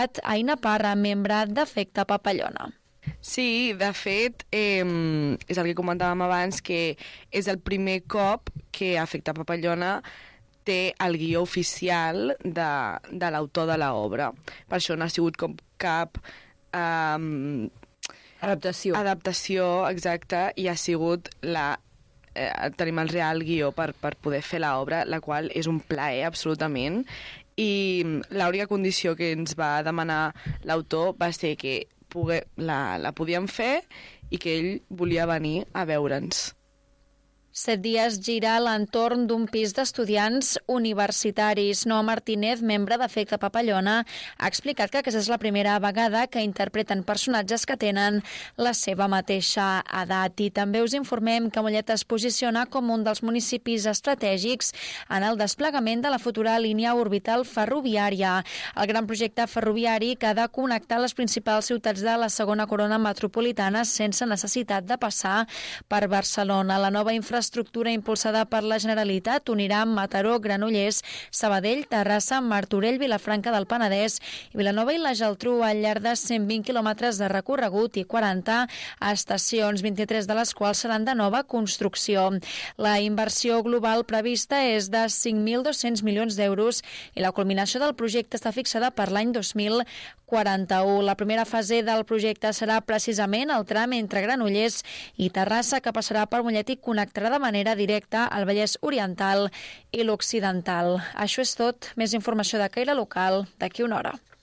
explicat Aina Parra, membre d'Efecte Papallona. Sí, de fet, és el que comentàvem abans, que és el primer cop que Efecte Papallona té el guió oficial de l'autor de l'obra. Per això no ha sigut com cap adaptació, exacte, i ha sigut tenim el real guió per poder fer l'obra, la qual és un plaer absolutament, i l'única condició que ens va demanar l'autor va ser que la podíem fer i que ell volia venir a veure'ns. 7 dies gira a l'entorn d'un pis d'estudiants universitaris. Noa Martínez, membre d'Efecte Papallona, ha explicat que aquesta és la primera vegada que interpreten personatges que tenen la seva mateixa edat. I també us informem que Mollet es posiciona com un dels municipis estratègics en el desplegament de la futura línia orbital ferroviària. El gran projecte ferroviari que ha de connectar les principals ciutats de la segona corona metropolitana sense necessitat de passar per Barcelona. La nova infraestructura impulsada per la Generalitat unirà Mataró, Granollers, Sabadell, Terrassa, Martorell, Vilafranca del Penedès i Vilanova i la Geltrú al llarg de 120 quilòmetres de recorregut i 40 estacions, 23 de les quals seran de nova construcció. La inversió global prevista és de 5.200 milions d'euros i la culminació del projecte està fixada per l'any 2041. La primera fase del projecte serà precisament el tram entre Granollers i Terrassa, que passarà per Mollet i connectarà de manera directa al Vallès Oriental i l'Occidental. Això és tot. Més informació de caire local d'aquí una hora.